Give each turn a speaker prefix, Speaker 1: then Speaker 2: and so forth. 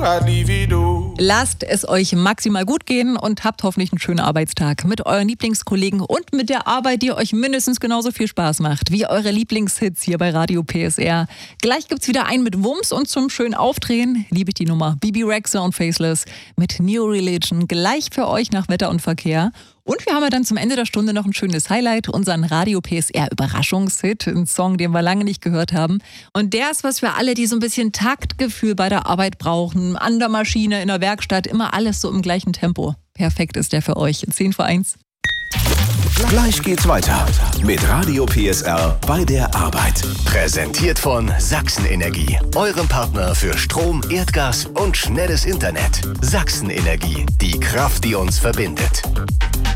Speaker 1: Lasst es euch maximal gut gehen und habt hoffentlich einen schönen Arbeitstag mit euren Lieblingskollegen und mit der Arbeit, die euch mindestens genauso viel Spaß macht wie eure Lieblingshits hier bei Radio PSR. Gleich gibt's wieder einen mit Wumms und zum schönen Aufdrehen liebe ich die Nummer Bibi Rexha und Faceless mit New Religion gleich für euch nach Wetter und Verkehr. Und wir haben ja dann zum Ende der Stunde noch ein schönes Highlight, unseren Radio PSR Überraschungshit, einen Song, den wir lange nicht gehört haben. Und der ist was für alle, die so ein bisschen Taktgefühl bei der Arbeit brauchen, an der Maschine, in der Werkstatt, immer alles so im gleichen Tempo. Perfekt ist der für euch. 10 vor 1.
Speaker 2: Gleich geht's weiter mit Radio PSR bei der Arbeit.
Speaker 3: Präsentiert von Sachsen-Energie, eurem Partner für Strom, Erdgas und schnelles Internet. Sachsen-Energie, die Kraft, die uns verbindet.